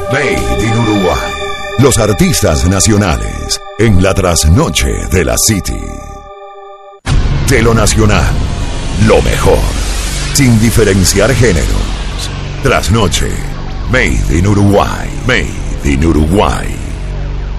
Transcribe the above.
Made in Uruguay. Los artistas nacionales en la trasnoche de la City. De lo nacional, lo mejor, sin diferenciar géneros. Trasnoche, Made in Uruguay. Made in Uruguay.